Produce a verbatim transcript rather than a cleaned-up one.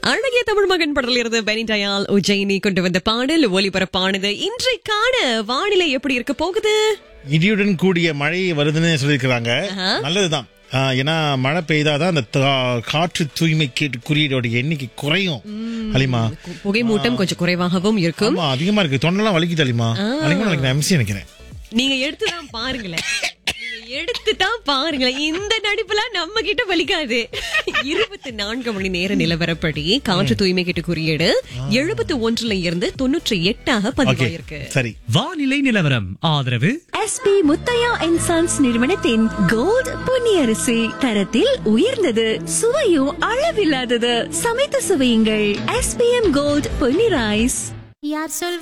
அழகிய தமிழ் மகன் படத்தில் இருந்து பெனிடயால் உஜயினி கொண்டு வந்த பாடல் ஒலிபரப்பானது. இன்றைக்கான வானிலை எப்படி இருக்க போகுது? இடியுடன் கூடிய மழை வருதுன்னு சொல்லியிருக்கிறாங்க. நல்லதுதான். ஆஹ், ஏன்னா மழை பெய்தாதான் அந்த தா- காற்று தூய்மை கேட்டு குறியீடோட எண்ணிக்கை குறையும். அலிமா புகை மூட்டம் கொஞ்சம் குறைவாகவும் இருக்கும். ஆமா, அதிகமா இருக்கு. தொண்டெல்லாம் வலிக்குது அலிமா. அலிமா எனக்கு எம்சி நினைக்கிறேன். நீங்க எடுத்துதான் பாருங்களேன், நீங்க எடுத்துதான் பாருங்களேன். இந்த நடிப்புலாம் நம்ம கிட்ட வலிக்காது. இருபத்தி நான்கு மணி நேர நிலவரப்படி காற்று தூய்மை கேட்டு குறியீடு எழுபத்தி ஒன்றுல இருந்து தொன்னூற்றி எட்டாக பதிவாயிருக்கு. சரி, வானிலை நிலவரம் ஆதரவு எஸ்பி முத்தையா அண்ட் சன்ஸ் நிறுவனத்தின் கோல்ட் பொன்னியரிசி. தரத்தில் உயர்ந்தது, சுவையும் அளவில்லாதது. சமைத்து சுவையுங்கள். SPM gold Ponni rice. யார் சொல்